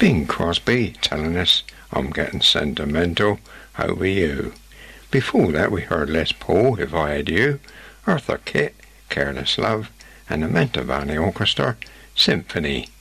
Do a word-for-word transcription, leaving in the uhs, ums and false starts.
Bing Crosby telling us I'm getting sentimental over you. Before that we heard Les Paul, If I Had You, Arthur Kitt, Careless Love, and the Mantovani Orchestra, Symphony.